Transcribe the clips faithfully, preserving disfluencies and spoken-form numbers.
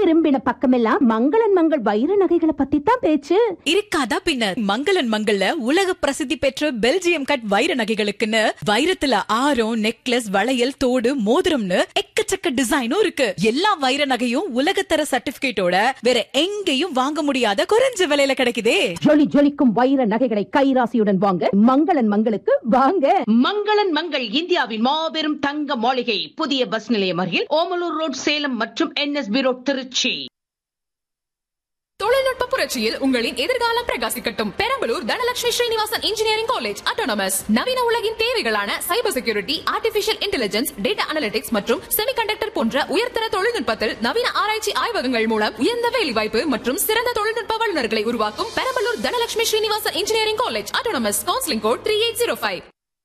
திரும்பின பக்கமெல்லாம் மங்களன் மங்கள் வைர நகைகளை பத்தி தான் பேச்சு. இருக்காதா பின்ன. மங்களன் மங்கள்ல உலக பிரசித்தி பெற்ற பெல்ஜியம் கட் வைர நகைகளுக்குன்னு வைரத்துல ஆரம், நெக்லஸ், வளையல், தோடு, மோதிரம்னு எக்கச்சக்க டிசைனும் இருக்கு. எல்லா வைர நகையும் உலகத்தர சர்டிபிகேட்டோட வேற எங்கேயும் வாங்க முடியாத குறைஞ்ச விலையில கிடைக்குதே. ஜொலி ஜொலிக்கும் வைர நகைகளை கைராசியுடன் வாங்க மங்களன் மங்களுக்கு வாங்க. மங்களன் மங்கள் இந்தியாவின் மாபெரும் தங்க மாளிகை, புதிய பஸ் நிலையம் அருகில் ஓமலூர் ரோட், சேலம் மற்றும் என்எஸ்பி ரோட், திருச்சி. தொழில்நுட்ப புரட்சியில் உங்களின் எதிர்காலம் பிரகாசிக்கட்டும். Perambalur Dhanalakshmi Srinivasan engineering college autonomous நவீன உலகின் தேவைகளான cyber security, artificial intelligence, data analytics மற்றும் செமிகண்டக்டர் போன்ற உயர்தர தொழில்நுட்பத்தில் நவீன ஆராய்ச்சி ஆய்வகங்கள் மூலம் உயர்ந்த வேலைவாய்ப்பு மற்றும் சிறந்த தொழில்நுட்ப வல்லுநர்களை உருவாக்கும் Perambalur Dhanalakshmi Srinivasan engineering college autonomous. Counselling code three eight zero five.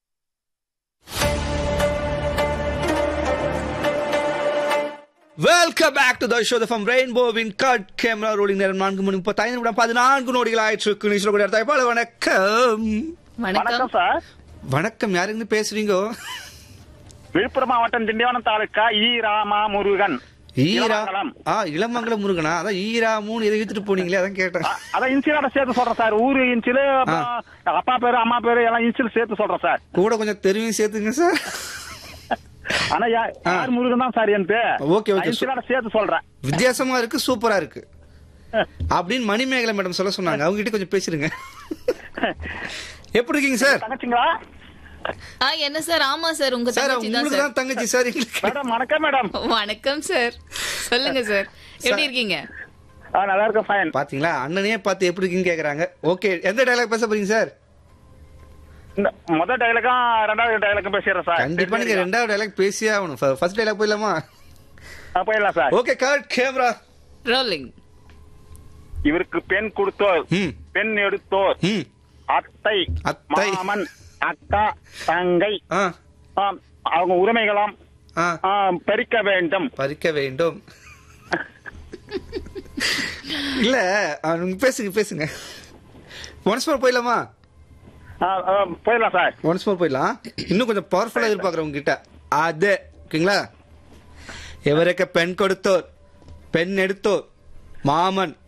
Welcome back to the show from ரெயின்போவின் cut camera rolling. நேரம் நான்கு மணி முப்பத்தைந்து நிமிடம் பதினான்கு நொடிகள் ஆயிடுச்சு. நிஷோட தாய்ப்பாள வணக்கம். வணக்கம் சார். வணக்கம், யாருங்க பேசுறீங்க? விழுப்புரம் மாவட்டம் திண்டிவனம் தாலுக்கா ஈ ராமா முருகன். ஈரா ஆ இளமங்கலம் முருகனா? அதான் ஈரா மூணு எதை இழுத்துட்டு போனீங்களே, அதான் கேட்டேன். அதான் இன்சிலோட சேர்த்து சொல்றேன் சார். ஊரு இன்சிலு, அப்பா பேரு அம்மா பேரு எல்லாம் இன்சில் சேர்த்து சொல்றேன் சார். கூட கொஞ்சம் தெருவையும் சேர்த்துங்க சார். ஆனா யார் முருகன் தான் சார் எனக்கு. ஓகே ஓகே, சேர்த்து சொல்றேன். வித்தியாசமா இருக்கு, சூப்பரா இருக்கு அப்படின்னு மணிமேகலை மேடம் சொல்ல சொன்னாங்க. அவங்க கிட்ட கொஞ்சம் பேசிருங்க. எப்படி இருக்கீங்க சார்? தங்கச்சிங்களா? என்ன சார்? ஆமா சார், உங்க சார் தங்கச்சி தான் உங்களுக்கு சார். தான் தங்கச்சி சார். மேடம் வணக்கம் மேடம். வணக்கம் சார், சொல்லுங்க சார், எப்படி இருக்கீங்க? நல்லா இருக்கேன், ஃபைன். பாத்தீங்களா, அண்ணனே பார்த்து எப்படி இருக்கீங்க கேக்குறாங்க. ஓகே, எந்த டயலாக் பேச போறீங்க சார்? முதல் டயலாக்கும் ரெண்டாவது டயலாக்கும் பேசிடுறேன் சார். கண்டிப்பா நீங்க ரெண்டாவது டயலாக் பேசியே ஆகணும். ஃபர்ஸ்ட் டயலாக் போயிடலாமா? போயிடலாம் sir. Okay, cut camera rolling. இவருக்கு பெண் கொடுத்தோர், பெண் எடுத்தோர், அத்தை, அத்தை, மாமன், அக்கா, தங்கை, ஆ அவங்க உரிமைகளாம் பறிக்க வேண்டும். பறிக்க வேண்டும் இல்ல, பேசுங்க பேசுங்க. ஒன்ஸ் மோர் போயிடலாமா? போயிடலாம் சார். ஒன்ஸ் மோர் போயிடலாம். இன்னும் கொஞ்சம் பவர்ஃபுல்லா எதிர்பார்க்கிறேன் உங்ககிட்ட. அது ஓகேங்களா? எவருக்கு பெண் கொடுத்தோர், பெண் எடுத்தோர், மாமன்,